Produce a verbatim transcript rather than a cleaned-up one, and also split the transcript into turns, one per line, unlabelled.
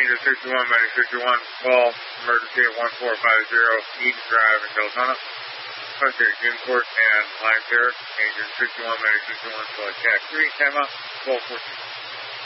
Danger sixty-one, Medic sixty-one, call emergency at one four five zero Eden Drive in Deltona. Contact June Court and Line Terrace. Danger sixty-one, Medic sixty-one, select Cat three, time out, twelve fourteen.